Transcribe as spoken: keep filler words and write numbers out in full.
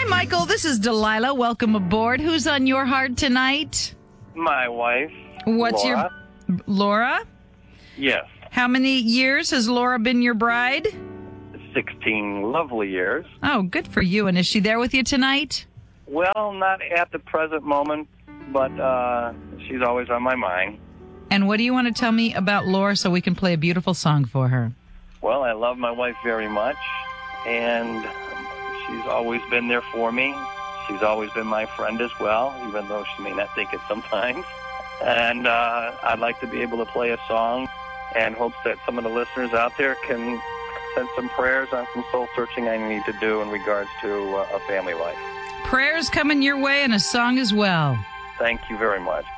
Michael. This is Delilah. Welcome aboard. Who's on your heart tonight? My wife. What's Laura. your... Laura? Yes. How many years has Laura been your bride? sixteen lovely years. Oh, good for you. And is she there with you tonight? Well, not at the present moment, but uh, she's always on my mind. And what do you want to tell me about Laura so we can play a beautiful song for her? Well, I love my wife very much, and she's always been there for me. She's always been my friend as well, even though she may not think it sometimes. And uh, I'd like to be able to play a song and hopes that some of the listeners out there can send some prayers on some soul searching I need to do in regards to uh, a family life. Prayers coming your way and a song as well. Thank you very much.